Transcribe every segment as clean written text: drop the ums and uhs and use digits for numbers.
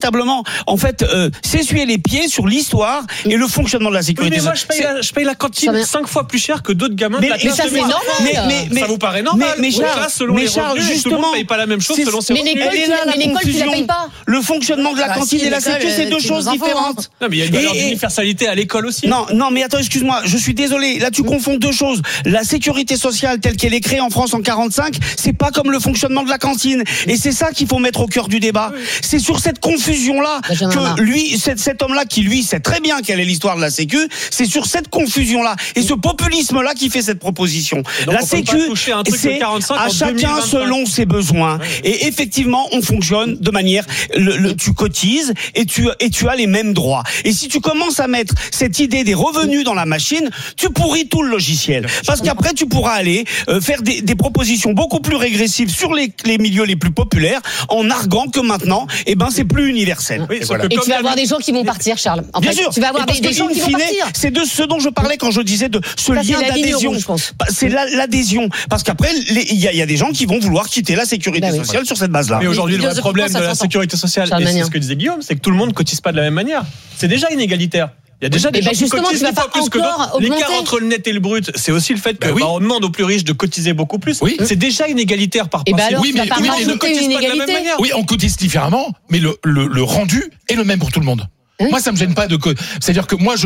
véritablement, en fait, s'essuyer les pieds sur l'histoire et le fonctionnement de la sécurité. Oui, mais moi, je paye la cantine 5 fois plus cher que d'autres gamins de la classe. Mais ça, c'est normal. Ça vous paraît normal? Mais Charles, selon les revenus, justement, tout le monde paye pas la même chose selon ses revenus. Mais l'école, tu la payes pas. Le fonctionnement de la cantine et la sécurité, c'est deux choses différentes. Non, mais il y a une valeur d'universalité à l'école aussi. Non, mais attends, excuse-moi, je suis désolé. Là, tu confonds deux choses. La sécurité sociale telle qu'elle est créée en France en 45, c'est pas comme le fonctionnement de la cantine. Et c'est ça qu'il faut mettre au cœur du débat. C'est sur cette confusion-là que lui, cet homme-là qui lui sait très bien quelle est l'histoire de la Sécu, c'est sur cette confusion-là et ce populisme-là qui fait cette proposition. La Sécu, c'est à chacun selon ses besoins. Ouais. Et effectivement, on fonctionne de manière, tu cotises et tu as les mêmes droits. Et si tu commences à mettre cette idée des revenus dans la machine, tu pourris tout le logiciel. Parce qu'après, tu pourras aller faire des propositions beaucoup plus régressives sur les milieux les plus populaires en arguant que maintenant, c'est plus universel. Oui, et tu vas avoir des gens qui vont partir, Charles. Bien sûr. Tu vas avoir des gens qui vont partir. C'est de ce dont je parlais quand je disais de ce lien d'adhésion. C'est l'adhésion. Parce qu'après, il y a des gens qui vont vouloir quitter la sécurité sociale sur cette base-là. Mais aujourd'hui, le vrai problème de la sécurité sociale, et c'est ce que disait Guillaume, c'est que tout le monde ne cotise pas de la même manière. C'est déjà inégalitaire. Il y a déjà des gens qui cotisent 10 fois plus que d'autres. L'écart entre le net et le brut, c'est aussi le fait que on demande aux plus riches de cotiser beaucoup plus. Oui. C'est déjà inégalitaire par principe. Oui, mais on ne cotise pas de la même manière. Oui, on cotise différemment, mais le rendu est le même pour tout le monde. Moi, ça me gêne pas c'est-à-dire que moi,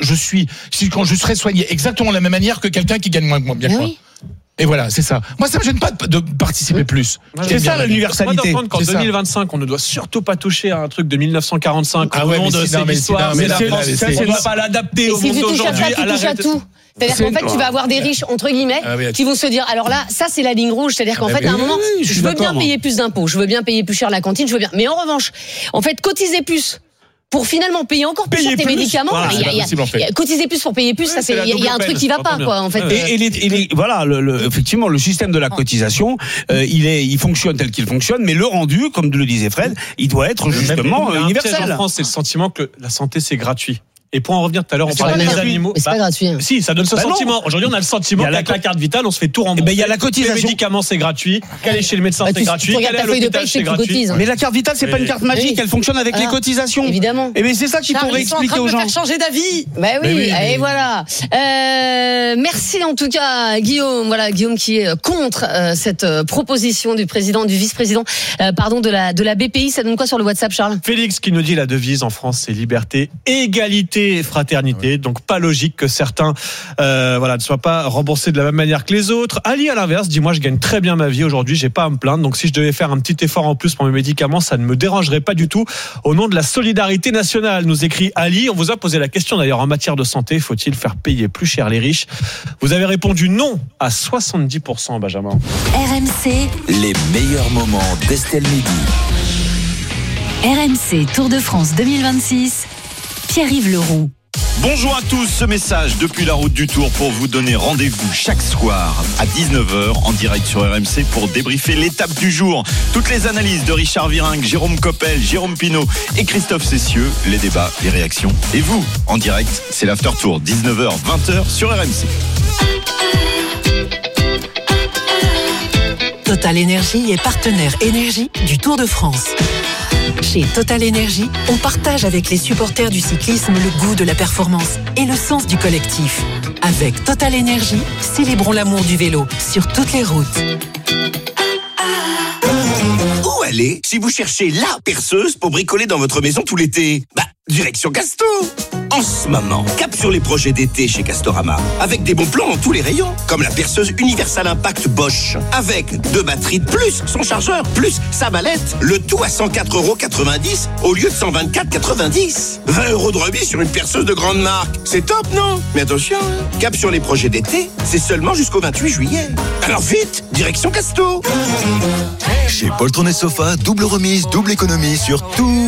quand je serais soigné exactement de la même manière que quelqu'un qui gagne moins bien que moi. Et voilà, c'est ça. Moi, ça me gêne pas de participer plus. C'est ça l'universalité. Moi, d'apprendre qu'en 2025, on ne doit surtout pas toucher à un truc de 1945. Ah ouais, c'est l'histoire, c'est la France. On ne doit pas l'adapter au monde d'aujourd'hui. Tu touches à tout. C'est-à-dire qu'en fait, tu vas avoir des riches, entre guillemets, qui vont se dire, alors là, ça, c'est la ligne rouge. C'est-à-dire qu'en fait, à un moment, je veux bien payer plus d'impôts, je veux bien payer plus cher la cantine, je veux bien. Mais en revanche, en fait, cotiser plus pour finalement payer encore plus cher tes médicaments, cotiser plus pour payer plus, ça c'est il y a un truc qui va pas quoi en fait. Et voilà, effectivement le système de la cotisation, il fonctionne tel qu'il fonctionne, mais le rendu, comme le disait Fred, il doit être justement universel. En France, c'est le sentiment que la santé c'est gratuit. Et pour en revenir tout à l'heure, on parlait des animaux. Mais c'est pas gratuit. Si, ça donne ce sentiment. Aujourd'hui, on a le sentiment qu'avec la carte vitale, on se fait tout rembourser. Il y a la cotisation. Les médicaments, c'est gratuit. Qu'aller chez le médecin, c'est gratuit. Qu'aller à l'hôpital, c'est gratuit. Mais la carte vitale, c'est pas une carte magique. Elle fonctionne avec les cotisations. Évidemment. Et c'est ça qu'il faut réexpliquer aux gens. Ils sont en train de me faire changer d'avis. Oui. Et voilà. Merci en tout cas, Guillaume. Voilà, Guillaume qui est contre cette proposition du vice-président, de la BPI. Ça donne quoi sur le WhatsApp, Charles? Félix qui nous dit la devise en France, c'est liberté, égalité et fraternité. Donc pas logique que certains ne soient pas remboursés de la même manière que les autres. Ali à l'inverse dit moi je gagne très bien ma vie aujourd'hui, j'ai pas à me plaindre, donc si je devais faire un petit effort en plus pour mes médicaments, ça ne me dérangerait pas du tout. Au nom de la solidarité nationale, nous écrit Ali. On vous a posé la question d'ailleurs en matière de santé, faut-il faire payer plus cher les riches? Vous avez répondu non à 70%, Benjamin. RMC, les meilleurs moments d'Estelle Midi. RMC Tour de France 2026, Pierre-Yves Leroux. Bonjour à tous, ce message depuis la route du Tour pour vous donner rendez-vous chaque soir à 19h en direct sur RMC pour débriefer l'étape du jour. Toutes les analyses de Richard Virenque, Jérôme Coppel, Jérôme Pinault et Christophe Cessieux, les débats, les réactions. Et vous, en direct, c'est l'After Tour, 19h, 20h sur RMC. Total Énergie est partenaire énergie du Tour de France. Chez Total Énergie, on partage avec les supporters du cyclisme le goût de la performance et le sens du collectif. Avec Total Énergie, célébrons l'amour du vélo sur toutes les routes. Où aller si vous cherchez la perceuse pour bricoler dans votre maison tout l'été? Direction Casto. En ce moment, cap sur les projets d'été chez Castorama, avec des bons plans dans tous les rayons, comme la perceuse Universal Impact Bosch, avec 2 batteries de plus, son chargeur, plus sa mallette, le tout à 104,90€ au lieu de 124,90€. 20€ de remise sur une perceuse de grande marque. C'est top, non? Mais attention, cap sur les projets d'été, c'est seulement jusqu'au 28 juillet. Alors vite, direction Casto. Chez Poltron et Sofa, double remise, double économie sur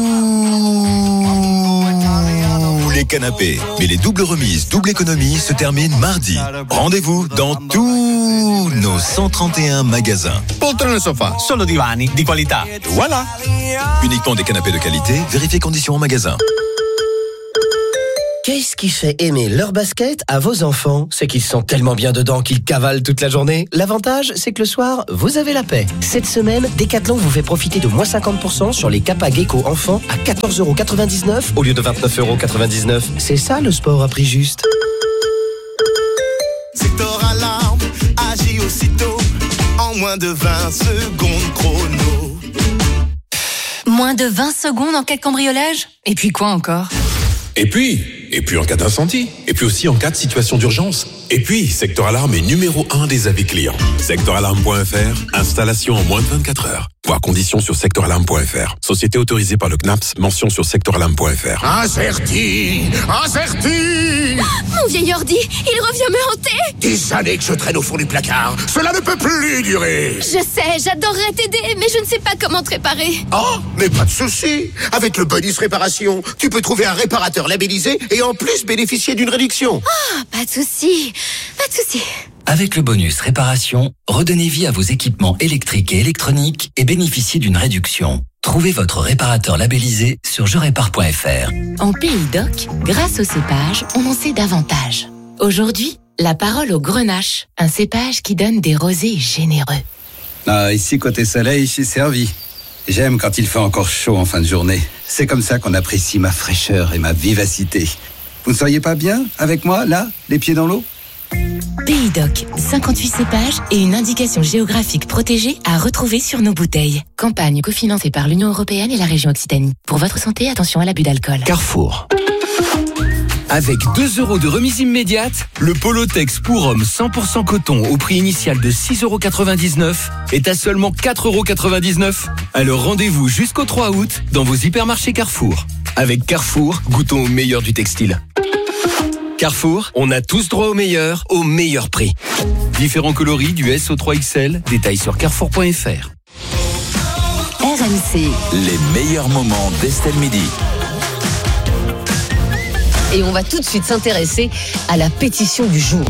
les canapés. Mais les doubles remises, double économie se terminent mardi. Rendez-vous dans tous nos 131 magasins. Poltron et Sofa, solo divani di qualità. Voilà. Uniquement des canapés de qualité, vérifiez conditions en magasin. Qu'est-ce qui fait aimer leur basket à vos enfants? C'est qu'ils sont tellement bien dedans qu'ils cavalent toute la journée. L'avantage, c'est que le soir, vous avez la paix. Cette semaine, Decathlon vous fait profiter de moins 50% sur les Kappa Gecko enfants à 14,99€ au lieu de 29,99€. C'est ça le sport à prix juste. Sector Alarme agit aussitôt en moins de 20 secondes chrono. Moins de 20 secondes en cas de cambriolage? Et puis quoi encore? Et puis en cas d'incendie. Et puis aussi en cas de situation d'urgence. Et puis, Sector Alarme est numéro 1 des avis clients. Sectoralarme.fr, installation en moins de 24 heures. Voir conditions sur sectoralarme.fr. Société autorisée par le CNAPS, mention sur sectoralarme.fr. Incerti. Mon vieil ordi, il revient me hanter. Des années que je traîne au fond du placard. Cela ne peut plus durer. Je sais, j'adorerais t'aider, mais je ne sais pas comment te réparer. Oh, mais pas de souci. Avec le bonus réparation, tu peux trouver un réparateur labellisé et en plus bénéficier d'une réduction. Ah, pas de souci. Avec le bonus réparation, redonnez vie à vos équipements électriques et électroniques et bénéficiez d'une réduction. Trouvez votre réparateur labellisé sur jerépare.fr. En Pays d'Oc, grâce au cépage, on en sait davantage. Aujourd'hui, la parole au grenache, un cépage qui donne des rosés généreux. Ah, ici, côté soleil, je suis servi. J'aime quand il fait encore chaud en fin de journée. C'est comme ça qu'on apprécie ma fraîcheur et ma vivacité. Vous ne seriez pas bien avec moi, là, les pieds dans l'eau ? Pays d'Oc, 58 cépages et une indication géographique protégée à retrouver sur nos bouteilles. Campagne cofinancée par l'Union européenne et la région Occitanie. Pour votre santé, attention à l'abus d'alcool. Carrefour. Avec 2€ de remise immédiate, le Polotex pour homme 100% coton au prix initial de 6,99€ est à seulement 4,99€. Alors rendez-vous jusqu'au 3 août dans vos hypermarchés Carrefour. Avec Carrefour, goûtons au meilleur du textile. Carrefour, on a tous droit au meilleur prix. Différents coloris du S au 3XL, détails sur carrefour.fr. RMC. Les meilleurs moments d'Estelle Midi. Et on va tout de suite s'intéresser à la pétition du jour.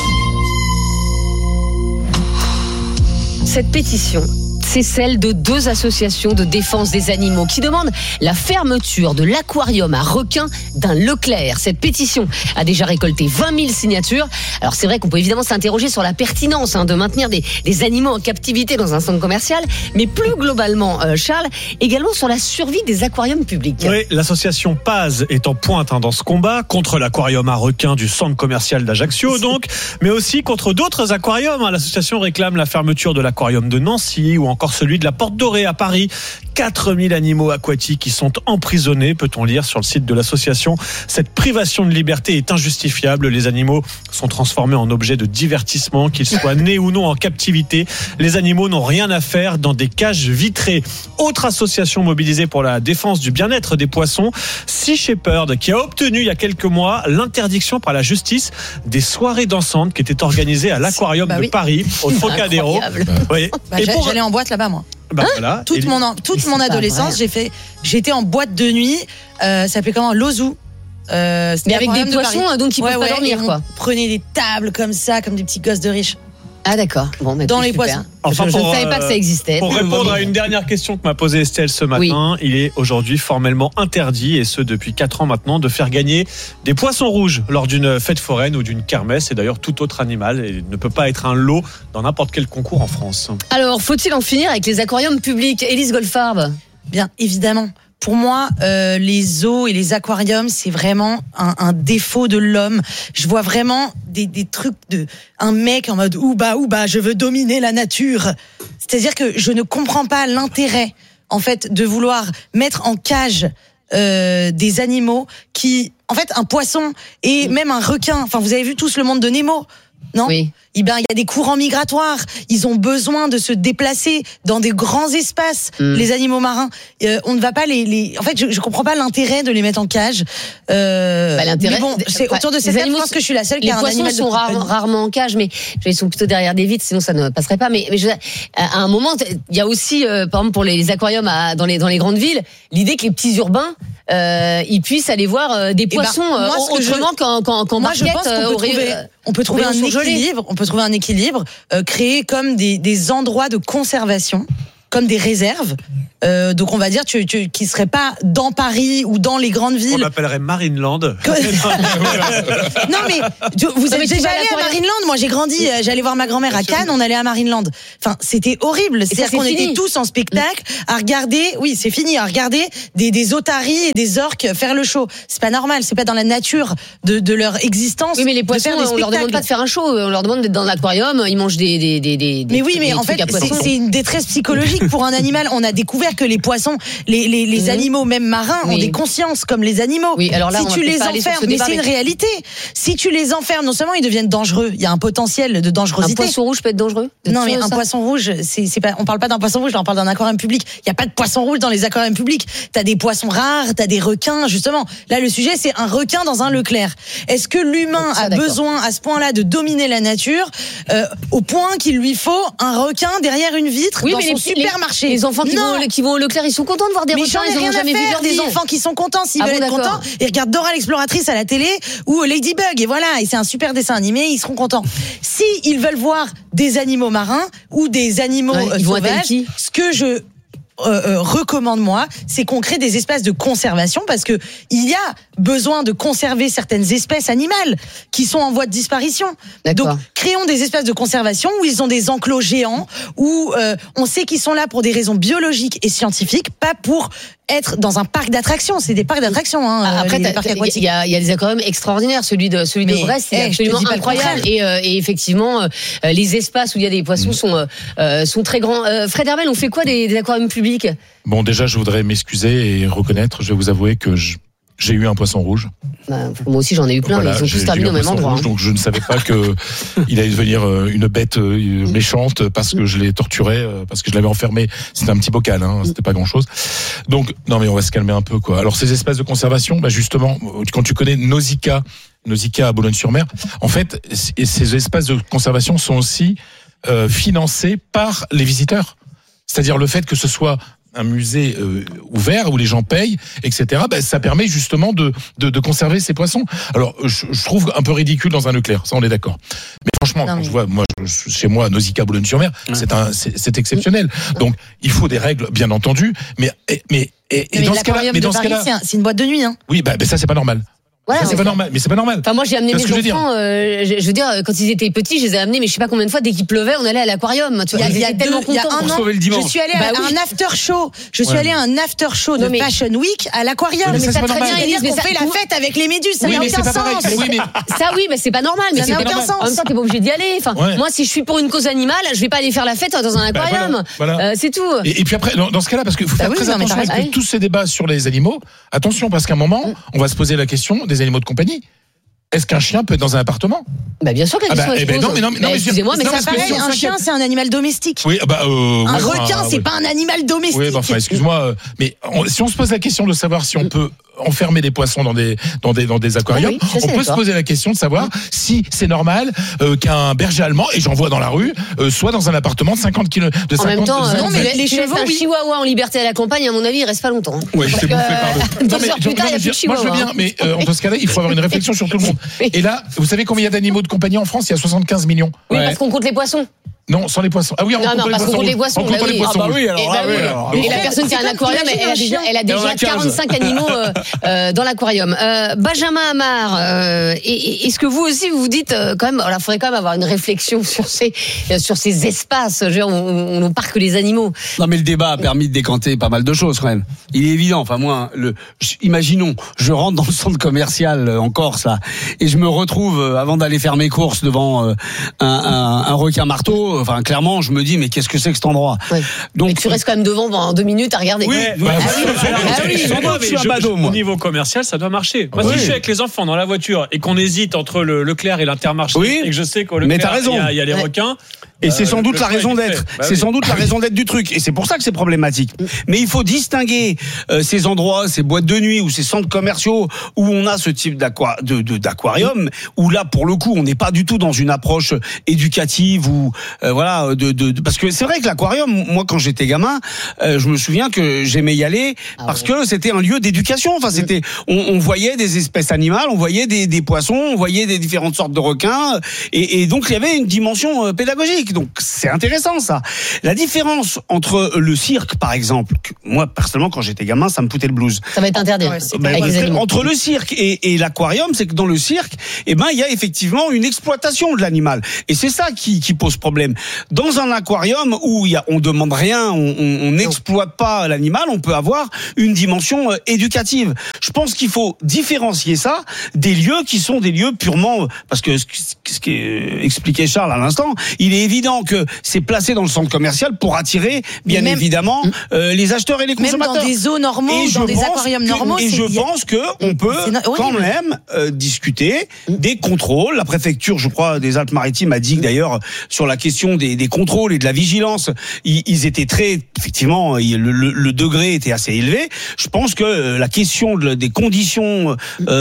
Cette pétition, c'est celle de 2 associations de défense des animaux qui demandent la fermeture de l'aquarium à requins d'un Leclerc. Cette pétition a déjà récolté 20 000 signatures. Alors c'est vrai qu'on peut évidemment s'interroger sur la pertinence de maintenir des animaux en captivité dans un centre commercial, mais plus globalement, Charles, également sur la survie des aquariums publics. Oui, l'association Paz est en pointe dans ce combat contre l'aquarium à requins du centre commercial d'Ajaccio, donc, mais aussi contre d'autres aquariums. L'association réclame la fermeture de l'aquarium de Nancy ou encore celui de la Porte Dorée à Paris. 4000 animaux aquatiques qui sont emprisonnés, peut-on lire sur le site de l'association. Cette privation de liberté est injustifiable. Les animaux sont transformés en objets de divertissement, qu'ils soient nés ou non en captivité. Les animaux n'ont rien à faire dans des cages vitrées. Autre association mobilisée pour la défense du bien-être des poissons, Sea Shepherd, qui a obtenu il y a quelques mois l'interdiction par la justice des soirées dansantes qui étaient organisées à l'aquarium de Paris, au Trocadéro. Oui. J'allais en boîte là-bas, moi. Voilà. Toute mon adolescence, j'étais en boîte de nuit. Ça s'appelait comment? L'Ozou. Mais avec des poissons, donc ils peuvent pas dormir, quoi. Prenez des tables comme ça, comme des petits gosses de riches. Ah d'accord. Bon, dans les poissons. Enfin, je ne savais pas que ça existait. Pour répondre à une dernière question que m'a posée Estelle ce matin, il est aujourd'hui formellement interdit, et ce depuis 4 ans maintenant, de faire gagner des poissons rouges lors d'une fête foraine ou d'une kermesse. Et d'ailleurs, tout autre animal ne peut pas être un lot dans n'importe quel concours en France. Alors, faut-il en finir avec les aquariums publics? Élise Goldfarb. Bien évidemment. Pour moi, les zoos et les aquariums, c'est vraiment un défaut de l'homme. Je vois vraiment des trucs de un mec en mode ouba, je veux dominer la nature. C'est-à-dire que je ne comprends pas l'intérêt, en fait, de vouloir mettre en cage des animaux qui, en fait, un poisson et même un requin. Enfin, vous avez vu tous le monde de Nemo, non? Oui. Eh bien, il y a des courants migratoires. Ils ont besoin de se déplacer dans des grands espaces, les animaux marins. On ne va pas En fait, je comprends pas l'intérêt de les mettre en cage. L'intérêt, mais bon, c'est autour de cette table, je pense que je suis la seule qui a un animal de Les poissons sont rarement en cage, mais ils sont plutôt derrière des vitres, sinon ça ne passerait pas. Mais à un moment, il y a aussi, par exemple, pour les aquariums dans les grandes villes, l'idée que les petits urbains ils puissent aller voir des poissons autrement qu'en market. Je pense on peut trouver un équilibre. On peut trouver un équilibre, créer comme des endroits de conservation, comme des réserves. Donc on va dire qui seraient pas dans Paris ou dans les grandes villes. On appellerait Marineland. Non mais vous êtes déjà allé à Marineland? Moi j'ai grandi, j'allais voir ma grand-mère à Cannes, on allait à Marineland. Enfin c'était horrible. C'est-à-dire qu'on était tous en spectacle à regarder. Oui c'est fini, à regarder des otaries et des orques faire le show. C'est pas normal, c'est pas dans la nature de leur existence. Oui mais les poissons, on leur demande pas de faire un show, on leur demande d'être dans l'aquarium, ils mangent des. Mais oui mais en fait c'est une détresse psychologique pour un animal. On a découvert que les poissons, les animaux, même marins, ont des consciences comme les animaux. Oui, alors là, si tu les enfermes, mais c'est une réalité. Si tu les enfermes, non seulement ils deviennent dangereux, il y a un potentiel de dangerosité. Un poisson rouge peut être dangereux. Non, mais un poisson rouge, c'est pas. On parle pas d'un poisson rouge, on parle d'un aquarium public. Il y a pas de poisson rouge dans les aquariums publics. T'as des poissons rares, t'as des requins, justement. Là, le sujet, c'est un requin dans un Leclerc. Est-ce que l'humain a besoin à ce point-là de dominer la nature au point qu'il lui faut un requin derrière une vitre dans son supermarché? Les enfants qui vont au Leclerc, ils sont contents de voir des requins, ils n'ont jamais vu des enfants qui sont contents. S'ils veulent être contents, ils regardent Dora l'exploratrice à la télé ou Ladybug, et voilà, et c'est un super dessin animé, ils seront contents. Si ils veulent voir des animaux marins ou des animaux sauvages, ce que je recommande moi, c'est qu'on crée des espaces de conservation, parce que il y a besoin de conserver certaines espèces animales qui sont en voie de disparition. Donc créons des espaces de conservation où ils ont des enclos géants, où on sait qu'ils sont là pour des raisons biologiques et scientifiques, pas pour être dans un parc d'attractions. C'est des parcs d'attractions. Après, il y a des aquariums extraordinaires. Celui de Brest, c'est absolument incroyable. Et effectivement, les espaces où il y a des poissons sont très grands. Fred Hermel, on fait quoi des aquariums publics? Bon, déjà, je voudrais m'excuser et reconnaître. Je vais vous avouer que j'ai eu un poisson rouge. Moi aussi j'en ai eu plein, mais ils sont tous terminés au même endroit. Donc je ne savais pas que il allait devenir une bête méchante parce que je l'ai torturé, parce que je l'avais enfermé. C'était un petit bocal, c'était pas grand chose. Donc non mais on va se calmer un peu quoi. Alors ces espaces de conservation, justement, quand tu connais Nausicaa à Boulogne-sur-Mer, en fait ces espaces de conservation sont aussi financés par les visiteurs. C'est-à-dire le fait que ce soit un musée ouvert où les gens payent, etc. Ça permet justement de conserver ces poissons. Alors, je trouve un peu ridicule dans un Leclerc, ça on est d'accord. Mais franchement, quand je vois, chez moi, Nausicaa, Boulogne-sur-Mer, c'est exceptionnel. Donc, il faut des règles, bien entendu, mais dans ce cas-là, c'est une boîte de nuit. Oui, ça c'est pas normal. Voilà, c'est pas normal, mais c'est pas normal. Enfin, moi, j'ai amené mes enfants, je veux dire, quand ils étaient petits, je les ai amenés, mais je sais pas combien de fois, dès qu'il pleuvait, on allait à l'aquarium. Il y a un an, je suis allée à un after show. Je suis allée à un after show de Fashion Week à l'aquarium. Mais ça, très bien, Élise, on fait la fête avec les méduses, ça n'a aucun sens. Ça, oui, mais c'est pas normal, mais ça n'a aucun sens. En même temps, t'es pas obligé d'y aller. Enfin, moi, si je suis pour une cause animale, je vais pas aller faire la fête dans un aquarium. C'est tout. Et puis après, dans ce cas-là, parce qu'il faut faire très attention avec tous ces débats sur les animaux. Attention, parce qu'à un moment, on va se poser la question des animaux de compagnie. Est-ce qu'un chien peut être dans un appartement? Bien sûr que la question est posée. Non, excusez-moi, mais c'est pareil, un chien, c'est un animal domestique. Oui, un requin, c'est pas un animal domestique. Oui, excuse-moi, mais si on se pose la question de savoir si on peut enfermer des poissons dans des aquariums, on peut se poser la question de savoir si c'est normal qu'un berger allemand, et j'en vois dans la rue, soit dans un appartement de 50 km. En même temps, les chevaux, un chihuahua en liberté à la campagne, à mon avis, il reste pas longtemps. Oui, c'est bouffé par le. 2 heures plus tard, il n'y a plus de chihuahua. Moi, je veux bien, mais dans ce cas-là, il faut avoir une réflexion sur tout le monde. Et là, vous savez combien il y a d'animaux de compagnie en France? Il y a 75 millions. Oui, parce qu'on compte les poissons. Non, sans les poissons. Ah oui, parce qu'on compte les poissons. Ah bah oui, alors. Et la personne qui a un aquarium, elle a déjà 45 animaux dans l'aquarium. Benjamin Amar, est-ce que vous aussi vous dites quand même, il faudrait quand même avoir une réflexion sur ces espaces, on ne parque les animaux. Non, mais le débat a permis de décanter pas mal de choses quand même. Il est évident. Enfin moi, imaginons, je rentre dans le centre commercial en Corse là, et je me retrouve avant d'aller faire mes courses devant un requin marteau. Enfin, clairement, je me dis, mais qu'est-ce que c'est que cet endroit? Donc, mais tu restes quand même devant pendant 2 minutes à regarder. Au niveau commercial, ça doit marcher. Moi, si je suis avec les enfants dans la voiture et qu'on hésite entre le Leclerc et l'Intermarché, et que je sais qu'au Leclerc, il y a les requins. Et c'est sans doute la raison d'être. C'est sans doute la raison d'être du truc. Et c'est pour ça que c'est problématique. Mais il faut distinguer ces endroits, ces boîtes de nuit ou ces centres commerciaux où on a ce type d'aquarium, où là, pour le coup, on n'est pas du tout dans une approche éducative ou parce que c'est vrai que l'aquarium, moi, quand j'étais gamin, je me souviens que j'aimais y aller parce que c'était un lieu d'éducation. Enfin, c'était, on voyait des espèces animales, on voyait des poissons, on voyait des différentes sortes de requins, et donc il y avait une dimension pédagogique. donc c'est intéressant ça. La différence entre le cirque, par exemple, moi personnellement quand j'étais gamin, ça me foutait le blues. Ça va être interdit. Entre le cirque et l'aquarium, c'est que dans le cirque, il y a effectivement une exploitation de l'animal, et c'est ça qui pose problème. Dans un aquarium où on demande rien, on n'exploite pas l'animal, on peut avoir une dimension éducative. Je pense qu'il faut différencier ça des lieux qui sont des lieux purement, parce que ce qu'expliquait Charles à l'instant, il est évident que c'est placé dans le centre commercial pour attirer, bien évidemment, les acheteurs et les consommateurs. Même dans des zoos normaux, dans des aquariums normaux. Et je pense qu'on peut quand même discuter des contrôles. La préfecture, je crois, des Alpes-Maritimes a dit que d'ailleurs, sur la question des contrôles et de la vigilance, ils étaient très, effectivement, le degré était assez élevé. Je pense que la question des conditions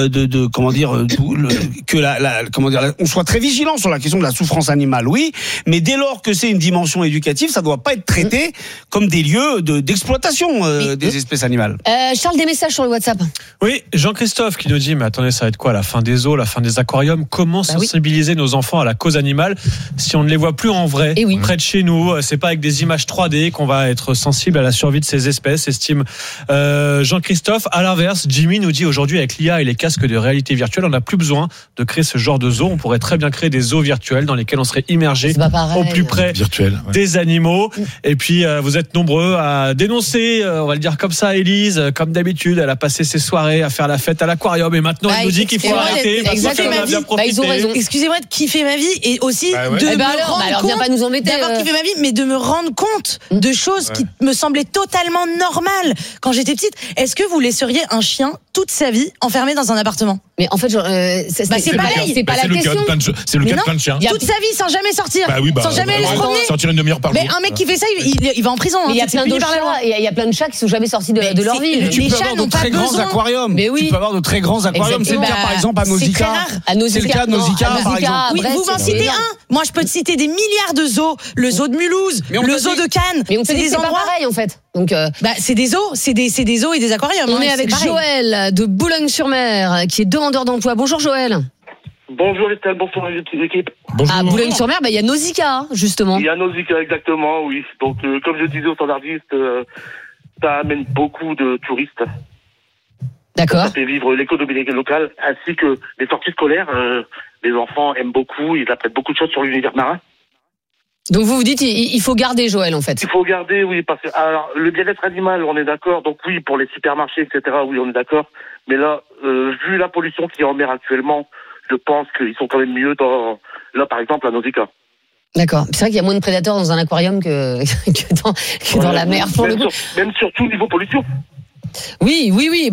on soit très vigilant sur la question de la souffrance animale, oui, mais dès lors que c'est une dimension éducative, ça doit pas être traité comme des lieux d'exploitation des espèces animales. Charles, des messages sur le WhatsApp. Oui, Jean-Christophe qui nous dit, mais attendez, ça va être quoi, la fin des zoos, la fin des aquariums? Comment sensibiliser nos enfants à la cause animale si on ne les voit plus en vrai, près de chez nous? C'est pas avec des images 3D qu'on va être sensible à la survie de ces espèces, estime Jean-Christophe. À l'inverse, Jimmy nous dit, aujourd'hui avec l'IA et les casques de réalité virtuelle, on n'a plus besoin de créer ce genre de zoo. On pourrait très bien créer des zoos virtuels dans lesquels on serait immergé au plus près des animaux. Et puis vous êtes nombreux à dénoncer, on va le dire comme ça, Élise, comme d'habitude, elle a passé ses soirées à faire la fête à l'aquarium et maintenant elle nous dit qu'il faut arrêter parce qu'on a bien profité. Ils ont raison. Excusez-moi de kiffer ma vie et aussi de me rendre compte viens pas nous embêter, d'avoir kiffé ma vie, mais de me rendre compte de choses qui me semblaient totalement normales quand j'étais petite. Est-ce que vous laisseriez un chien toute sa vie enfermé dans un appartement? Mais en fait, c'est pareil. C'est pas la question. C'est le cas de plein de chiens. Toute sa vie sans jamais sortir, sans jamais aller se promener. Sortir une demi-heure par jour. Mais un mec qui fait ça, il va en prison. Il y a plein de chats, il y a plein de chats qui sont jamais sortis de leur vie. Les chats n'ont pas besoin. Mais oui. Tu peux avoir de très grands aquariums. C'est le cas par exemple à Nausicaa. C'est le cas de Nausicaa par exemple. Oui, vous m'en citez un. Moi, je peux te citer des milliards de zoos. Le zoo de Mulhouse, le zoo de Cannes. Mais on fait des endroits pareils en fait. Donc, c'est des zoos, c'est des zoos et des aquariums. On est avec Joël de Boulogne-sur-Mer qui est demandeur d'emploi. Bonjour Joël. Bonjour Estelle, bonjour l'équipe. À Boulogne-sur-Mer, il y a Nausicaa, justement. Il y a Nausicaa, exactement, oui. Donc, comme je disais aux standardistes, ça amène beaucoup de touristes. D'accord. Ça fait vivre l'économie locale, ainsi que les sorties scolaires. Les enfants aiment beaucoup, ils apprennent beaucoup de choses sur l'univers marin. Donc vous dites il faut garder, Joël, en fait. Il faut garder, oui, parce que alors le bien-être animal, on est d'accord. Donc oui, pour les supermarchés, etc., oui, on est d'accord. Mais là, vu la pollution qu'il y a en mer actuellement, je pense qu'ils sont quand même mieux là, par exemple, à Nausicaa. D'accord. C'est vrai qu'il y a moins de prédateurs dans un aquarium que dans la mer, pour le coup. Même surtout niveau pollution. Oui.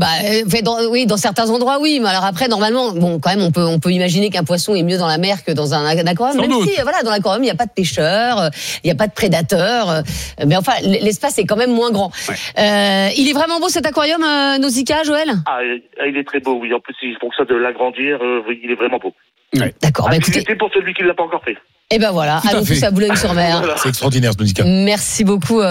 Dans certains endroits, oui. Mais alors après, normalement, quand même, on peut imaginer qu'un poisson est mieux dans la mer que dans un aquarium. Même si, dans l'aquarium, il n'y a pas de pêcheurs, il n'y a pas de prédateurs. Mais enfin, l'espace est quand même moins grand. Ouais. Il est vraiment beau cet aquarium, Nausicaa, Joël? Il est très beau, oui. En plus, ils font ça de l'agrandir. Il est vraiment beau. Ouais. D'accord. Écoutez, pour celui qui ne l'a pas encore fait. Et ben voilà, allons tous à Boulogne-sur-Mer. Voilà. C'est extraordinaire ce Nausicaa. Merci beaucoup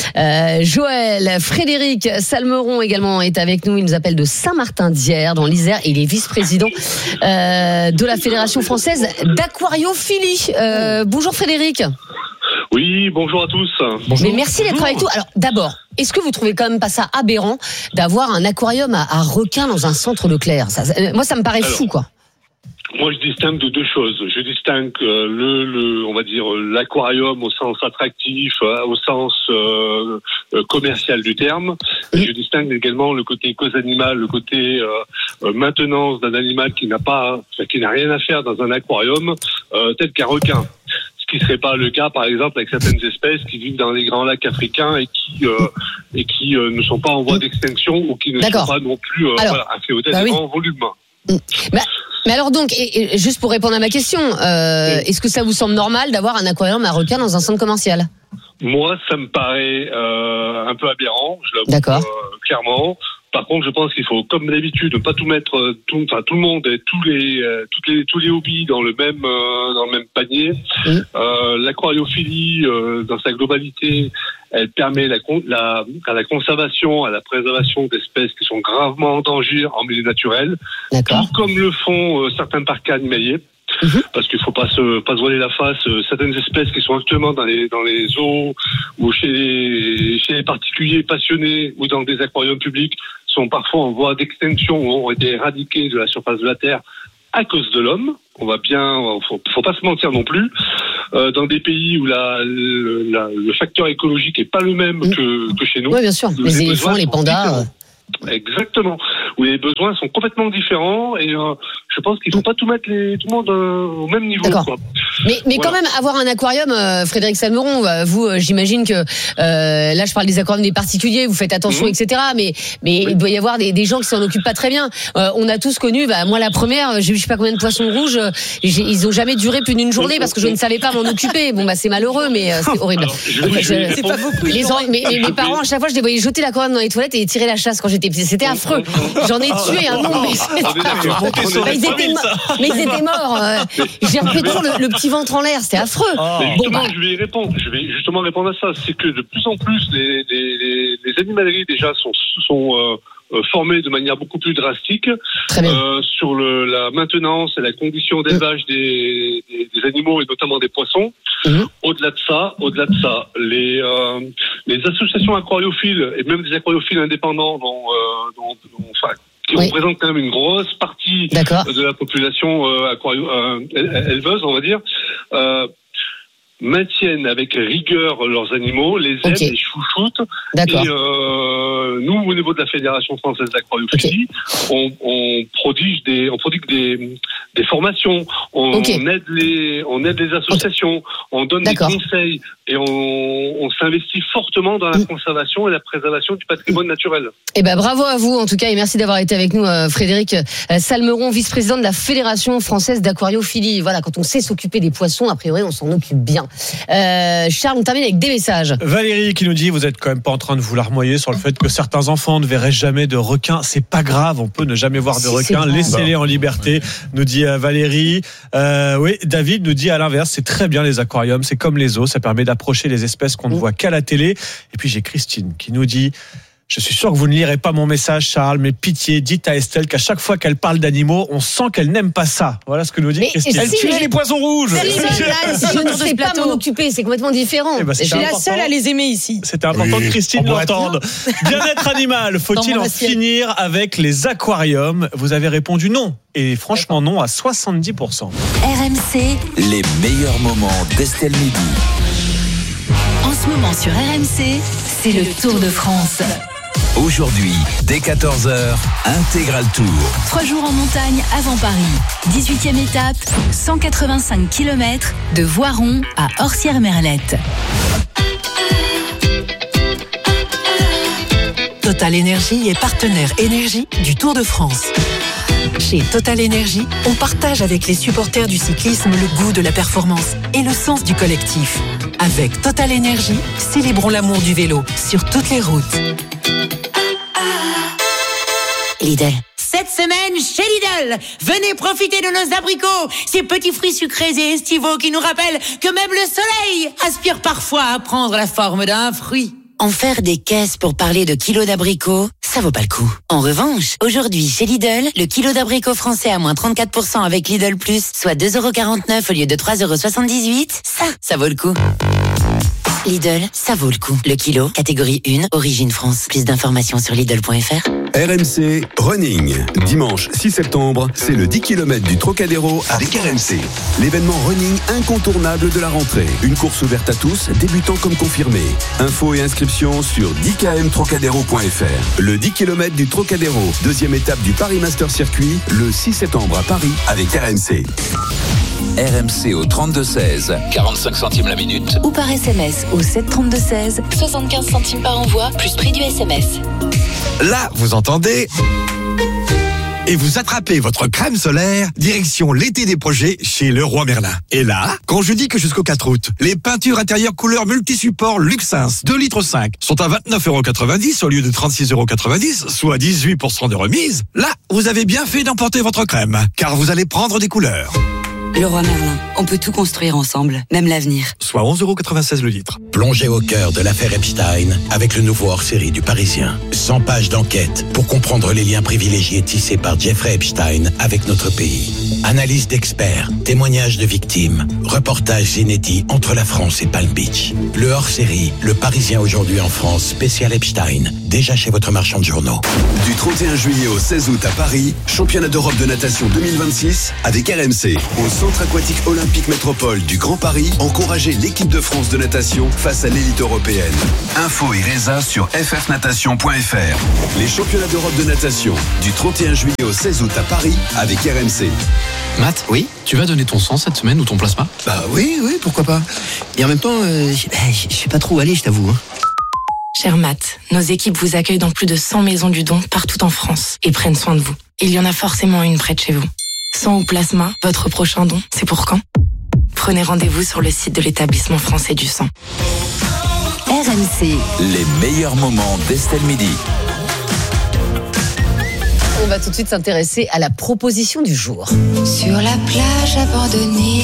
Joël. Frédéric Salmeron également est avec nous. Il nous appelle de Saint-Martin-d'Hyères dans l'Isère. Il est vice-président de la Fédération française d'aquariophilie. Bonjour Frédéric. Oui, bonjour à tous. Bonjour. Mais merci d'être avec nous. Alors d'abord, est-ce que vous trouvez quand même pas ça aberrant d'avoir un aquarium à requins dans un centre Leclerc? Moi ça me paraît fou quoi. Moi, je distingue de deux choses. Je distingue on va dire l'aquarium au sens attractif, au sens commercial du terme. Et je distingue également le côté cause animale, le côté maintenance d'un animal qui n'a rien à faire dans un aquarium, tel qu'un requin. Ce qui serait pas le cas, par exemple, avec certaines espèces qui vivent dans les grands lacs africains et qui ne sont pas en voie d'extinction ou qui ne sont pas non plus un phénotype en volume. Mais alors donc, et juste pour répondre à ma question, est-ce que ça vous semble normal d'avoir un aquarium à requins dans un centre commercial? Moi, ça me paraît un peu aberrant, je l'avoue clairement. Par contre, je pense qu'il faut, comme d'habitude, ne pas tout mettre, tout le monde et tous les hobbies dans le même panier. L'aquariophilie, dans sa globalité, elle permet à la conservation, à la préservation d'espèces qui sont gravement en danger en milieu naturel, tout comme le font certains parcs animaliers. parce qu'il faut pas se voiler la face. Certaines espèces qui sont actuellement dans les zoos ou chez les particuliers passionnés ou dans des aquariums publics sont parfois en voie d'extinction ou ont été éradiquées de la surface de la Terre à cause de l'homme. Faut pas se mentir non plus. Dans des pays où le facteur écologique est pas le même que chez nous. Oui, bien sûr. Les éléphants, les pandas. Exactement. Où les besoins sont complètement différents et je pense qu'il ne faut pas tout mettre tout le monde au même niveau. Quoi. Mais quand même, avoir un aquarium, Frédéric Salmeron, vous, j'imagine que là, je parle des aquariums des particuliers, vous faites attention, etc. Mais il doit y avoir des gens qui s'en occupent pas très bien. On a tous connu, moi la première, j'ai eu je sais pas combien de poissons rouges, ils ont jamais duré plus d'une journée parce que je ne savais pas m'en occuper. Bon, c'est malheureux, mais c'est horrible. Alors, c'est pas beaucoup. Mes parents, à chaque fois, je les voyais jeter l'aquarium dans les toilettes et tirer la chasse quand j'étais petite. C'était affreux. J'en ai tué un nombre, mais ils étaient morts. J'ai repris toujours le petit ventre en l'air, c'était affreux. Je vais y répondre. Je vais justement répondre à ça. C'est que de plus en plus, les animaleries déjà sont formées de manière beaucoup plus drastique sur la maintenance et la condition d'élevage des animaux et notamment des poissons. Au-delà de ça, les associations aquariophiles et même des aquariophiles indépendants qui représentent quand même une grosse partie de la population éleveuse, on va dire, maintiennent avec rigueur leurs animaux, les aident, les chouchoutent. Et nous, au niveau de la Fédération française d'aquariophilie, on prodigue des formations, on aide les associations, on donne des conseils et on s'investit fortement dans la conservation et la préservation du patrimoine naturel. Bravo à vous en tout cas et merci d'avoir été avec nous, Frédéric Salmeron, vice-président de la Fédération française d'aquariophilie. Voilà, quand on sait s'occuper des poissons, a priori on s'en occupe bien. Charles, on termine avec des messages. Valérie qui nous dit, vous êtes quand même pas en train de vous larmoyer sur le fait que certains enfants ne verraient jamais de requins. C'est pas grave, on peut ne jamais voir de requins. Laissez-les en liberté, nous dit Valérie. Oui, David nous dit à l'inverse, c'est très bien les aquariums, c'est comme les zoos, ça permet d'approcher les espèces qu'on ne voit qu'à la télé. Et puis j'ai Christine qui nous dit, je suis sûr que vous ne lirez pas mon message, Charles, mais pitié, dites à Estelle qu'à chaque fois qu'elle parle d'animaux, on sent qu'elle n'aime pas ça. Voilà ce que nous dit Christine. Elle tue les poissons rouges. Je ne sais pas m'en occuper, c'est complètement différent. Je suis la seule à les aimer ici. C'était important que Christine l'entende. Bien-être animal, faut-il en finir avec les aquariums? Vous avez répondu non. Et franchement non à 70%. RMC. Les meilleurs moments d'Estelle Midi. En ce moment sur RMC, c'est le Tour de France. Aujourd'hui, dès 14h, Intégral Tour. 3 jours en montagne avant Paris. 18e étape, 185 km de Voiron à Orsières-Merlette. Total Énergie est partenaire énergie du Tour de France. Chez Total Énergie, on partage avec les supporters du cyclisme le goût de la performance et le sens du collectif. Avec Total Énergie, célébrons l'amour du vélo sur toutes les routes. Lidl. Cette semaine, chez Lidl, venez profiter de nos abricots, ces petits fruits sucrés et estivaux qui nous rappellent que même le soleil aspire parfois à prendre la forme d'un fruit. En faire des caisses pour parler de kilos d'abricots, ça vaut pas le coup. En revanche, aujourd'hui, chez Lidl, le kilo d'abricots français à moins 34% avec Lidl Plus, soit 2,49€ au lieu de 3,78€, ça vaut le coup. Lidl, ça vaut le coup. Le kilo, catégorie 1, origine France. Plus d'informations sur Lidl.fr. RMC Running. Dimanche 6 septembre, c'est le 10 km du Trocadéro avec RMC. L'événement running incontournable de la rentrée. Une course ouverte à tous, débutant comme confirmé. Infos et inscriptions sur 10kmtrocadéro.fr. Le 10 km du Trocadéro, deuxième étape du Paris Master Circuit, le 6 septembre à Paris avec RMC. RMC au 32-16, 45 centimes la minute. Ou par SMS au 732-16, 75 centimes par envoi, plus prix du SMS. Là, vous entendez et vous attrapez votre crème solaire, direction l'été des projets chez Leroy Merlin. Et là, quand je dis que jusqu'au 4 août, les peintures intérieures couleur multi-support Luxins 2,5 litres sont à 29,90€ au lieu de 36,90€, soit 18% de remise, là, vous avez bien fait d'emporter votre crème, car vous allez prendre des couleurs. Leroy Merlin, on peut tout construire ensemble, même l'avenir. Soit 11,96 € le litre. Plongez au cœur de l'affaire Epstein avec le nouveau hors-série du Parisien. 100 pages d'enquête pour comprendre les liens privilégiés tissés par Jeffrey Epstein avec notre pays. Analyse d'experts, témoignages de victimes, reportages inédits entre la France et Palm Beach. Le hors-série, le Parisien aujourd'hui en France, spécial Epstein, déjà chez votre marchand de journaux. Du 31 juillet au 16 août à Paris, championnat d'Europe de natation 2026 avec RMC. Au Centre aquatique olympique métropole du Grand Paris, encouragez l'équipe de France de natation face à l'élite européenne. Info et résa sur ffnatation.fr. Les championnats d'Europe de natation du 31 juillet au 16 août à Paris avec RMC. Matt, oui, tu vas donner ton sang cette semaine ou ton plasma ? Bah oui, pourquoi pas. Et en même temps, je sais pas trop où aller, je t'avoue. Cher Matt, nos équipes vous accueillent dans plus de 100 maisons du don partout en France et prennent soin de vous. Il y en a forcément une près de chez vous. Sang ou plasma, votre prochain don, c'est pour quand ? Prenez rendez-vous sur le site de l'établissement français du sang. RMC. Les meilleurs moments d'Estelle Midi. On va tout de suite s'intéresser à la proposition du jour. Sur la plage abandonnée.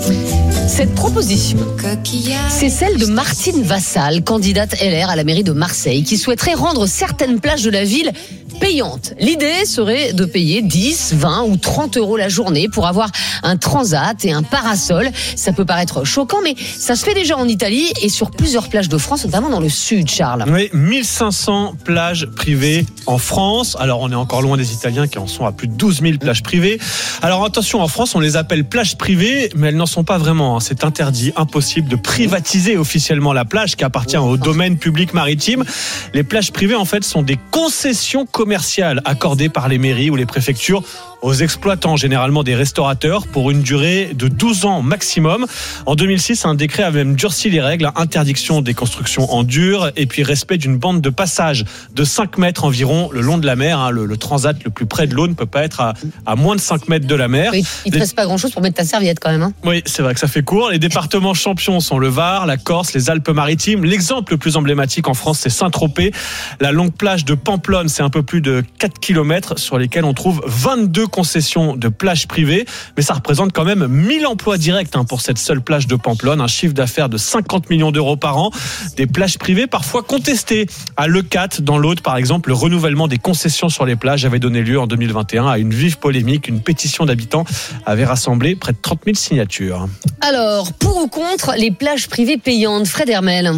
Cette proposition, c'est celle de Martine Vassal, candidate LR à la mairie de Marseille, qui souhaiterait rendre certaines plages de la ville payantes. L'idée serait de payer 10, 20 ou 30 € la journée pour avoir un transat et un parasol. Ça peut paraître choquant, mais ça se fait déjà en Italie et sur plusieurs plages de France, notamment dans le sud, Charles. Oui, 1500 plages privées en France. Alors, on est encore loin des Italiens qui en sont à plus de 12 000 plages privées. Alors, attention, en France, on les appelle plages privées, mais elles n'en sont pas vraiment. C'est interdit, impossible de privatiser officiellement la plage qui appartient au domaine public maritime. Les plages privées, en fait, sont des concessions commerciales accordées par les mairies ou les préfectures aux exploitants, généralement des restaurateurs, pour une durée de 12 ans maximum. En 2006, un décret avait même durci les règles, interdiction des constructions en dur et puis respect d'une bande de passage de 5 mètres environ le long de la mer. Le transat le plus près de l'eau ne peut pas être à moins de 5 mètres de la mer. Oui, il ne te reste pas grand-chose pour mettre ta serviette quand même. Oui, c'est vrai que ça fait court. Les départements champions sont le Var, la Corse, les Alpes-Maritimes. L'exemple le plus emblématique en France, c'est Saint-Tropez. La longue plage de Pamplonne, c'est un peu plus de 4 km sur lesquels on trouve 22 concessions de plages privées, mais ça représente quand même 1000 emplois directs pour cette seule plage de Pamplonne, un chiffre d'affaires de 50 millions d'euros par an. Des plages privées parfois contestées. À Leucate, dans l'Aude par exemple, le renouvellement des concessions sur les plages avait donné lieu en 2021 à une vive polémique. Une pétition d'habitants avait rassemblé près de 30 000 signatures. Alors, pour ou contre les plages privées payantes, Fred Hermel?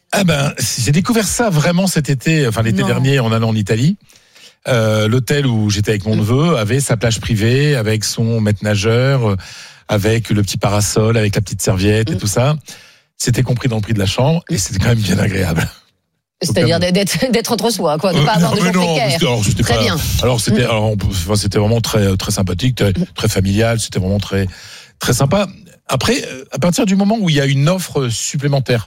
J'ai découvert ça vraiment cet été, l'été dernier en allant en Italie. L'hôtel où j'étais avec mon neveu avait sa plage privée avec son maître nageur, avec le petit parasol, avec la petite serviette et tout ça. C'était compris dans le prix de la chambre et c'était quand même bien agréable. C'est-à-dire d'être entre soi, quoi, de ne pas avoir de gens précaires. Très bien. Alors c'était vraiment très très sympathique, très familial. C'était vraiment très très sympa. Après, à partir du moment où il y a une offre supplémentaire.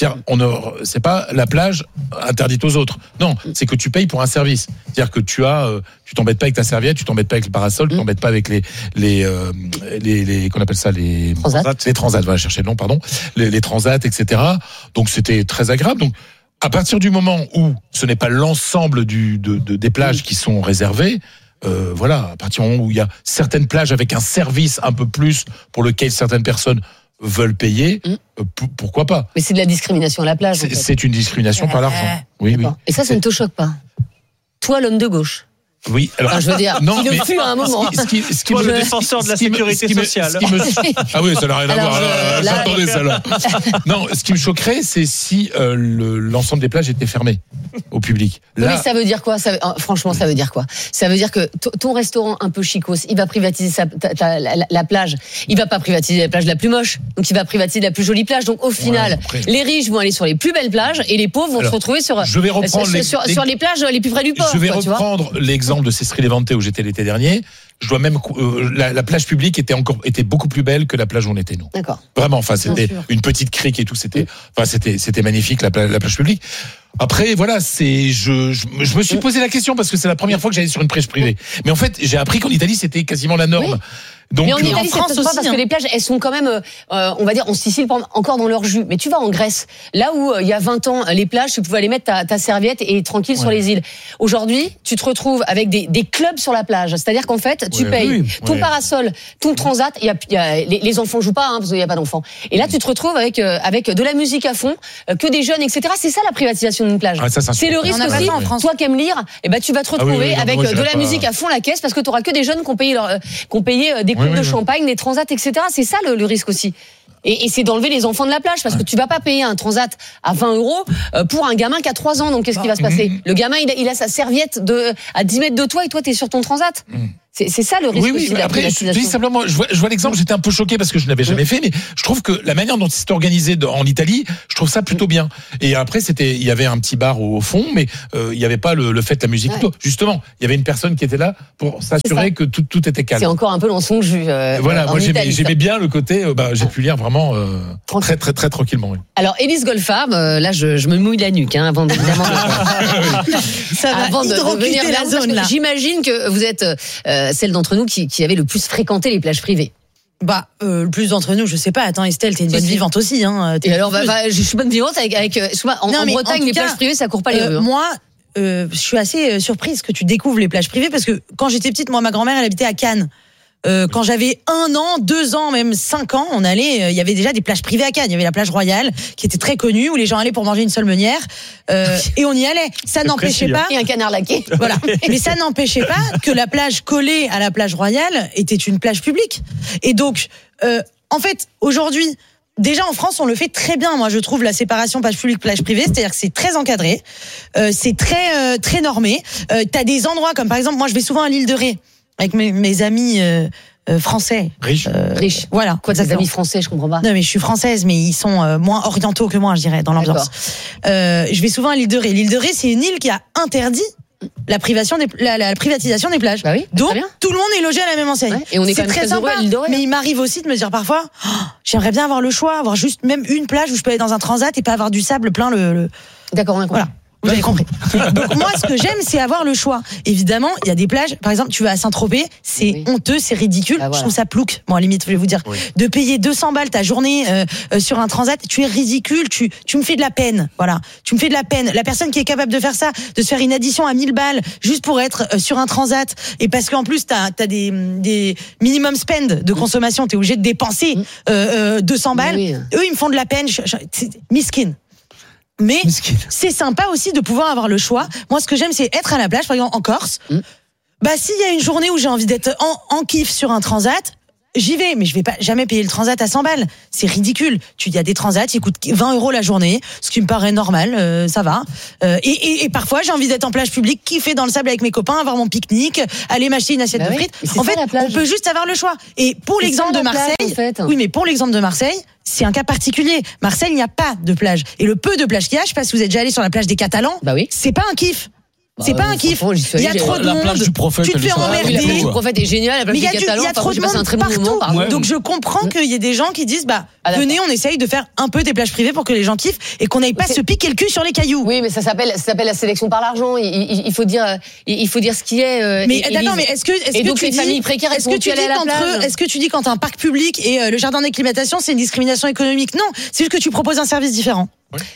C'est pas la plage interdite aux autres. Non, c'est que tu payes pour un service. C'est-à-dire que tu t'embêtes pas avec ta serviette, tu t'embêtes pas avec le parasol, tu t'embêtes pas avec les qu'on appelle ça les transats. Voilà, chercher le nom, pardon. Les transats, etc. Donc c'était très agréable. Donc à partir du moment où ce n'est pas l'ensemble des plages qui sont réservées. À partir du moment où il y a certaines plages avec un service un peu plus pour lequel certaines personnes veulent payer, pourquoi pas? Mais c'est de la discrimination à la plage. C'est une discrimination par l'argent. Oui. Et ça ne te choque pas? Toi, l'homme de gauche. Oui, alors. Je veux dire, il le fut à un moment. Toi, le défenseur de la sécurité sociale. Ah oui, ça n'a rien à voir. J'attendais ça là. Non, ce qui me choquerait, c'est si l'ensemble des plages était fermé au public. Là... Oui, ça veut dire quoi? Franchement, ça veut dire quoi? Ça veut dire que ton restaurant un peu chicos, il va privatiser la plage. Il va pas privatiser la plage la plus moche. Donc, il va privatiser la plus jolie plage. Donc, au final, les riches vont aller sur les plus belles plages et les pauvres vont se retrouver sur les plages les plus près du port. Je vais reprendre l'exemple de Sestri Levante où j'étais l'été dernier. Je dois même la plage publique était beaucoup plus belle que la plage où on était nous. D'accord. Vraiment, c'était une petite crique et tout, c'était magnifique la plage publique. Après voilà, je me suis posé la question parce que c'est la première fois que j'allais sur une plage privée. Mais en fait, j'ai appris qu'en Italie c'était quasiment la norme. Oui. Donc, mais en Italie, c'est pas parce que les plages, elles sont quand même, on va dire, en Sicile, encore dans leur jus. Mais tu vas en Grèce, là où il y a 20 ans, les plages, tu pouvais aller mettre ta serviette et tranquille sur les îles. Aujourd'hui, tu te retrouves avec des clubs sur la plage. C'est-à-dire qu'en fait, tu payes ton parasol, ton transat. Les enfants jouent pas, parce qu'il n'y a pas d'enfants. Et là, tu te retrouves avec de la musique à fond, que des jeunes, etc. C'est ça la privatisation d'une plage. C'est le risque aussi. Toi qui aimes lire, tu vas te retrouver avec de la musique à fond la caisse, parce que tu auras que des jeunes qui ont payé des coupes de champagne, des transats, etc. C'est ça le risque aussi. Et c'est d'enlever les enfants de la plage, parce que tu vas pas payer un transat à 20 € pour un gamin qui a 3 ans. Donc qu'est-ce qui va se passer? Le gamin, il a sa serviette à 10 mètres de toi, et toi t'es sur ton transat. C'est ça le risque aussi de la privatisation. Je dis simplement, je vois l'exemple, j'étais un peu choqué parce que je n'avais jamais fait, mais je trouve que la manière dont c'est organisé en Italie, je trouve ça plutôt bien. Et après, il y avait un petit bar au fond, mais il n'y avait pas le fait de la musique. Justement, il y y avait une personne qui était là pour s'assurer que tout était calme. C'est encore un peu l'ensonge. Voilà, moi j'aimais bien le côté, j'ai pu lire vraiment très très très tranquillement. Oui. Alors, Élise Goldfarb, là je me mouille la nuque avant de venir vers la zone. J'imagine que vous êtes celle d'entre nous qui avait le plus fréquenté les plages privées. Le plus d'entre nous, je sais pas. Attends, Estelle, t'es une bonne vivante aussi, hein. Et alors, je suis bonne vivante avec en Bretagne, les plages privées, ça court pas les rues. Moi, je suis assez surprise que tu découvres les plages privées, parce que quand j'étais petite, moi, ma grand-mère, elle habitait à Cannes. Quand j'avais 1 an, 2 ans, même 5 ans, on allait, il y avait déjà des plages privées à Cannes. Il y avait la plage Royale, qui était très connue, où les gens allaient pour manger une seule meunière, et on y allait. Ça n'empêchait pas. Et un canard laqué. Voilà. Mais ça n'empêchait pas que la plage collée à la plage Royale était une plage publique. Et donc, en fait, aujourd'hui, déjà en France, on le fait très bien. Moi, je trouve la séparation plage publique, plage privée, c'est-à-dire que c'est très encadré, c'est très très normé. T'as des endroits comme par exemple, moi, je vais souvent à l'île de Ré avec mes amis français. Riches. Voilà. Quoi, tes amis français, je comprends pas. Non, mais je suis française, mais ils sont moins orientaux que moi, je dirais, dans l'ambiance. Je vais souvent à l'île de Ré. L'île de Ré, c'est une île qui a interdit la privatisation des plages. Donc, tout le monde est logé à la même enseigne. Et on est quand même très sympa. Mais il m'arrive aussi de me dire parfois, j'aimerais bien avoir le choix, avoir juste même une plage où je peux aller dans un transat et pas avoir du sable plein le... D'accord, on a compris. Voilà. Vous avez compris. Donc moi, ce que j'aime, c'est avoir le choix. Évidemment, il y a des plages. Par exemple, tu vas à Saint-Tropez, c'est honteux, c'est ridicule. Je trouve ça plouc. Bon, à la limite, je vais vous dire, de payer 200 balles ta journée sur un transat, tu es ridicule. Tu me fais de la peine. Voilà, tu me fais de la peine. La personne qui est capable de faire ça, de se faire une addition à 1000 balles juste pour être sur un transat, et parce qu'en plus t'as des minimum spend de consommation, t'es obligé de dépenser 200 balles. Eux, ils me font de la peine. C'est miskin. Mais c'est sympa aussi de pouvoir avoir le choix. Moi, ce que j'aime, c'est être à la plage, par exemple en Corse. S'il y a une journée où j'ai envie d'être en kiff sur un transat, j'y vais, mais je vais pas jamais payer le transat à 100 balles. C'est ridicule. Il y a des transats qui coûtent 20 € la journée, ce qui me paraît normal, ça va. Et parfois, j'ai envie d'être en plage publique, kiffer dans le sable avec mes copains, avoir mon pique-nique, aller m'acheter une assiette de frites. En fait, on peut juste avoir le choix. Et pour l'exemple de Marseille, oui, mais pour l'exemple de Marseille, c'est un cas particulier. Marseille, il n'y a pas de plage. Et le peu de plage qu'il y a, je sais pas si vous êtes déjà allé sur la plage des Catalans, c'est pas un kiff. C'est pas un kiff. Il y a trop de monde. Tu te fais emmerder. La plage du Prophète est géniale. La plage des Catalans, il y a trop de monde partout. Donc je comprends qu'il y ait des gens qui disent venez, on essaye de faire un peu des plages privées pour que les gens kiffent et qu'on n'aille pas se piquer le cul sur les cailloux. Oui, mais ça s'appelle la sélection par l'argent. Il faut dire ce qui est. Mais d'accord, mais est-ce que tu dis familles précaires, est-ce que tu dis quand un parc public et le jardin d'acclimatation c'est une discrimination économique? Non, c'est juste que tu proposes un service différent.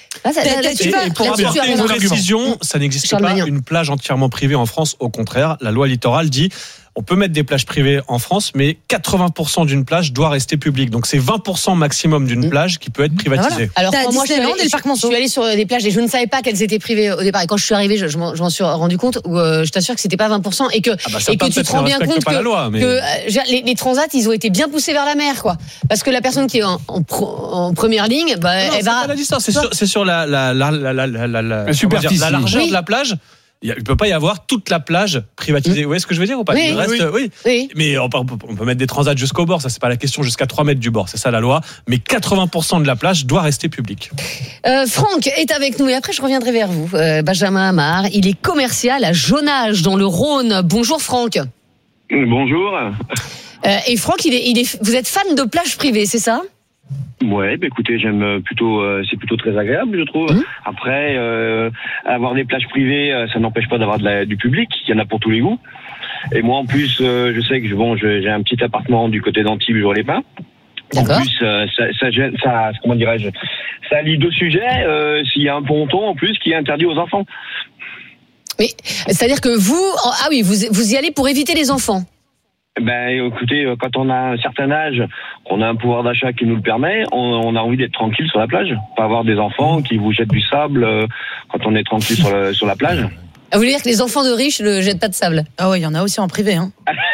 Et pour apporter une précision, ça n'existe pas une plage entièrement privée en France. Au contraire, la loi littorale dit on peut mettre des plages privées en France, mais 80% d'une plage doit rester publique. Donc c'est 20% maximum d'une plage qui peut être privatisée. Alors moi, je suis allée sur des plages et je ne savais pas qu'elles étaient privées au départ. Et quand je suis arrivée, je m'en suis rendu compte. Je t'assure que c'était pas 20% et que tu te rends bien compte que les transats, ils ont été bien poussés vers la mer, quoi. Parce que la personne qui est en première ligne, elle va à la distance. C'est sur la superficie, la largeur de la plage. Il ne peut pas y avoir toute la plage privatisée. Vous voyez ce que je veux dire ou pas? Oui. Mais on peut mettre des transats jusqu'au bord, ça c'est pas la question, jusqu'à 3 mètres du bord, c'est ça la loi. Mais 80% de la plage doit rester publique. Franck est avec nous et après je reviendrai vers vous. Benjamin Amar, il est commercial à Jonage dans le Rhône. Bonjour Franck. Bonjour. Et Franck, vous êtes fan de plages privées, c'est ça? Ouais, écoutez, j'aime plutôt, c'est plutôt très agréable, je trouve. Après, avoir des plages privées, ça n'empêche pas d'avoir du public. Il y en a pour tous les goûts. Et moi, en plus, je sais que j'ai un petit appartement du côté d'Antibes, Jourdain-les-Pins. En plus, ça, comment dirais-je, ça lie 2 sujets. S'il y a un ponton en plus qui est interdit aux enfants. Mais c'est-à-dire que vous y allez pour éviter les enfants. Écoutez, quand on a un certain âge, on a un pouvoir d'achat qui nous le permet, on a envie d'être tranquille sur la plage, pas avoir des enfants qui vous jettent du sable quand on est tranquille sur la plage. Vous voulez dire que les enfants de riches ne jettent pas de sable? Ah ouais, il y en a aussi en privé, hein.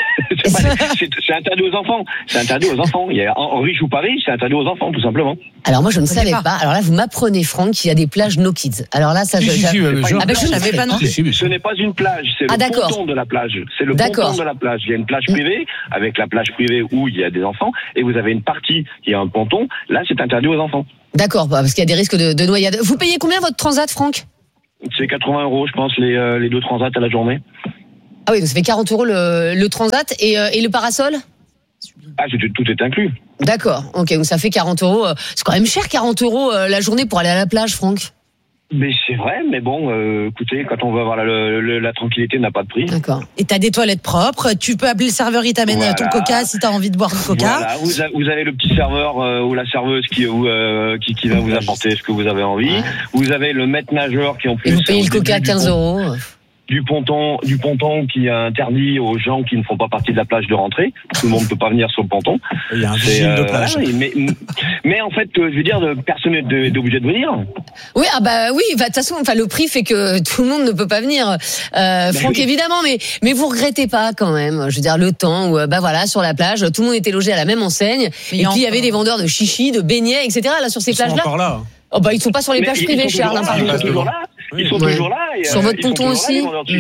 C'est interdit aux enfants. C'est interdit aux enfants. Il y a, en riche ou pas riche, c'est interdit aux enfants, tout simplement. Alors moi, je ne savais pas. Alors là, vous m'apprenez, Franck, qu'il y a des plages no kids. Alors là, ça, je ne savais pas non. Ce n'est pas une plage, c'est le ponton de la plage. C'est le ponton de la plage. Il y a une plage privée, avec la plage privée où il y a des enfants, et vous avez une partie qui a un ponton. Là, c'est interdit aux enfants. D'accord, parce qu'il y a des risques de noyade. Vous payez combien votre transat, Franck? C'est 80 €, je pense, les 2 transats à la journée. Ah oui, donc ça fait 40 € le transat et le parasol? Ah, tout est inclus. D'accord, ok, donc ça fait 40 €. C'est quand même cher, 40 € la journée pour aller à la plage, Franck. Mais c'est vrai, mais bon, écoutez, quand on veut avoir la tranquillité, n'a pas de prix. D'accord. Et t'as des toilettes propres, tu peux appeler le serveur, il t'amène ton coca si t'as envie de boire du coca. Voilà, vous avez le petit serveur ou la serveuse qui va vous apporter ce que vous avez envie. Ouais. Vous avez le maître nageur qui en plus. Et vous payez le coca à 15 €. Du ponton qui est interdit aux gens qui ne font pas partie de la plage de rentrer. Tout le monde ne peut pas venir sur le ponton. Il y a un vigile de plage. Mais en fait, je veux dire, personne n'est obligé de venir. Oui, de toute façon, le prix fait que tout le monde ne peut pas venir. Franck, évidemment, mais vous regrettez pas quand même. Je veux dire, le temps où, sur la plage, tout le monde était logé à la même enseigne, et puis il y avait des vendeurs de chichis, de beignets, etc. Là sur ces plages-là. Encore là. Oh ils sont pas sur les plages privées, Charles. Ils sont toujours là. Ils sont toujours là. Sur votre ponton aussi.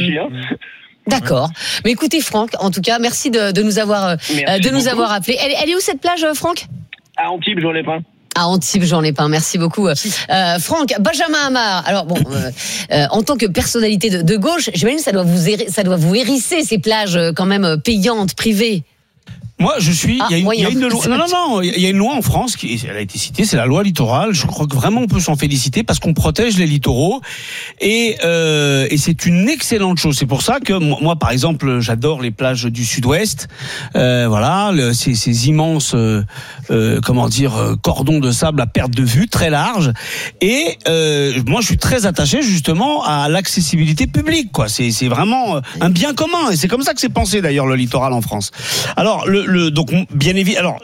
D'accord. Mais écoutez, Franck, en tout cas, merci de nous avoir appelé. Elle est où cette plage, Franck? À Antibes, Jean-les-Pins. À Antibes, Jean-les-Pins. Merci beaucoup, Franck. Benjamin Amar. Alors en tant que personnalité de gauche, j'imagine que ça doit vous hérisser ces plages quand même payantes, privées. Moi, il y a une loi. Non, il y a une loi en France elle a été citée, c'est la loi littorale. Je crois que vraiment on peut s'en féliciter parce qu'on protège les littoraux et c'est une excellente chose. C'est pour ça que moi, par exemple, j'adore les plages du Sud-Ouest. Ces immenses, cordons de sable à perte de vue, très larges. Et moi, je suis très attaché justement à l'accessibilité publique. C'est vraiment un bien commun et c'est comme ça que c'est pensé d'ailleurs le littoral en France. Alors donc bien évidemment,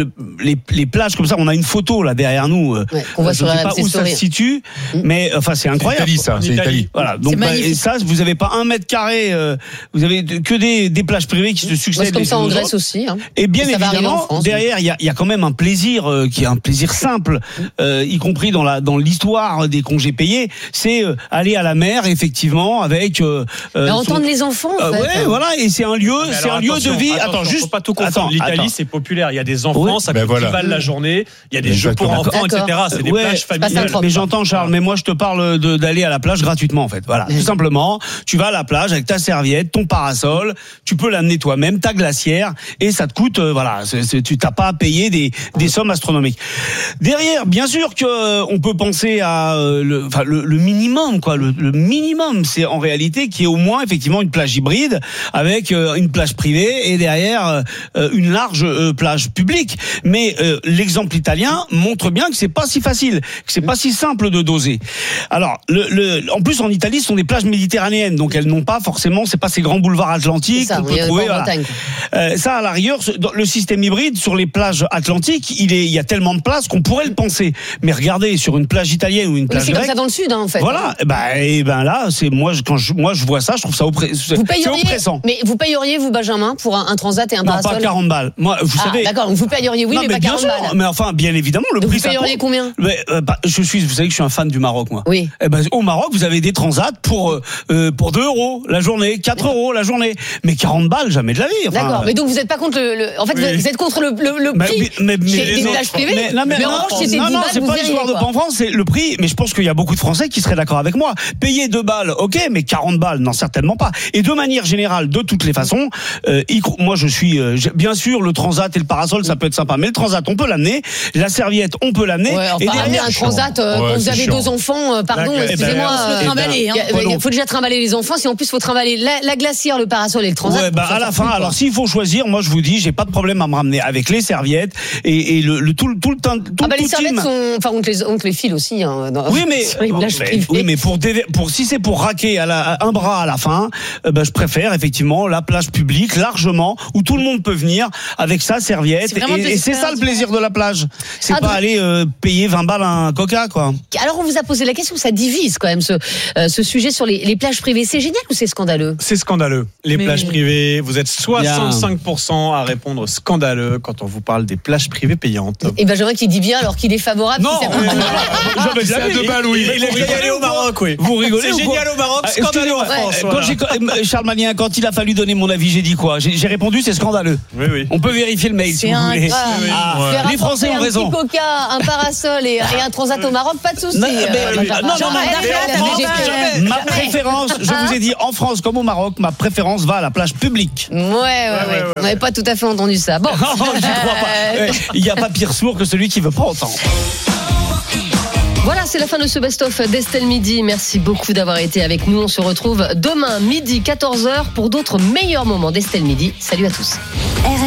les plages comme ça, on a une photo là derrière nous. On voit sur je ne sais pas où ça se situe, mais c'est incroyable. C'est Italie. Voilà. Donc et ça, vous n'avez pas 1 mètre carré, vous avez que des plages privées qui se succèdent. C'est comme ça en Grèce aussi. Hein. Et bien évidemment, derrière, il y a quand même un plaisir qui est un plaisir simple, y compris dans l'histoire des congés payés. C'est aller à la mer, effectivement, avec entendre les enfants. En fait, voilà, et c'est un lieu, de vie. Attends, juste pas tout confondre. L'Italie, c'est populaire. Il y a des enfants, ça coûte 10 balles la journée. Il y a des jeux pour enfants, etc. C'est des plages familiales. Mais j'entends, Charles, mais moi je te parle d'aller à la plage gratuitement en fait. Voilà, tout simplement, tu vas à la plage avec ta serviette, ton parasol, tu peux l'amener toi-même, ta glacière, et ça te coûte, tu t'as pas à payer des sommes astronomiques. Derrière, bien sûr que on peut penser à le minimum, quoi. Le minimum, c'est en réalité qu'il y ait au moins effectivement une plage hybride avec une plage privée et derrière une large plage publique. Mais l'exemple italien montre bien que c'est pas si facile, que c'est pas si simple de doser. Alors, en plus en Italie, ce sont des plages méditerranéennes, donc elles n'ont pas forcément, c'est pas ces grands boulevards atlantiques qu'on peut trouver. Ça, à la rigueur, le système hybride sur les plages atlantiques, il y a tellement de place qu'on pourrait le penser. Mais regardez, sur une plage italienne ou une plage grecque, c'est comme ça dans le sud, en fait. Voilà. Là, c'est moi quand je vois ça, je trouve ça oppressant. Mais vous payeriez, vous, Benjamin, pour un transat et un parasol? Non, pas 40 balles. Moi, vous savez. D'accord, vous payeriez, oui, mais pas 40 balles. Mais enfin, bien évidemment, le prix. Vous payeriez combien? Vous savez que je suis un fan du Maroc, moi. Oui. Au Maroc, vous avez des transats pour 2 € la journée, 4 € la journée. Mais 40 balles, jamais de la vie. D'accord. Mais donc vous n'êtes pas contre en fait, vous êtes contre le prix des plages privées. Mais en revanche, c'était 10 balles. C'est pas l'histoire de France, c'est le prix. Mais je pense qu'il y a beaucoup de Français qui seraient d'accord avec moi. Payer 2 balles, ok, mais 40 balles, non, certainement pas. Et de manière générale, de toutes les façons, moi, je suis bien sûr, le transat et le parasol, ça peut être sympa. Mais le transat, on peut l'amener. La serviette, on peut l'amener. Ouais, et derrière, un transat, quand vous avez 2 enfants, pardon, excusez-moi. Il faut déjà trimballer les enfants. Si en plus, il faut trimballer la glacière, le parasol et le transat. Ouais, à la fin, alors s'il faut choisir, moi je vous dis, j'ai pas de problème à me ramener avec les serviettes et tout le temps. Les serviettes sont, enfin, on te les file aussi. Hein, oui, mais si c'est pour raquer un bras à la fin, je préfère effectivement la plage publique largement où tout le monde peut venir avec sa serviette et c'est ça le plaisir de la plage. C'est pas aller payer 20 balles un coca, quoi. Alors on vous a posé la question, ça divise quand même ce sujet sur les plages privées. C'est génial ou c'est scandaleux? C'est scandaleux. Les plages privées, vous êtes 65% à répondre scandaleux quand on vous parle des plages privées payantes. Et Benjamin qui dit bien alors qu'il est favorable. Non, c'est à 2 balles, oui. Il est déjà allé au Maroc, oui. Vous rigolez? C'est génial au Maroc, scandaleux en France. Charles Malien, quand il a fallu donner mon avis, j'ai dit quoi? J'ai répondu, c'est scandaleux. Oui. On peut vérifier le mail si vous voulez. Les Français ont raison. Un petit coca, un parasol et un transat au Maroc, pas de souci. Ma préférence, je vous ai dit, en France comme au Maroc, ma préférence va à la plage publique. Ouais. On n'avait pas tout à fait entendu ça. Bon, j'y crois pas. Il n'y a pas pire sourd que celui qui veut pas entendre. Voilà, c'est la fin de ce best-of d'Estelle Midi. Merci beaucoup d'avoir été avec nous. On se retrouve demain midi 14h pour d'autres meilleurs moments d'Estelle Midi. Salut à tous.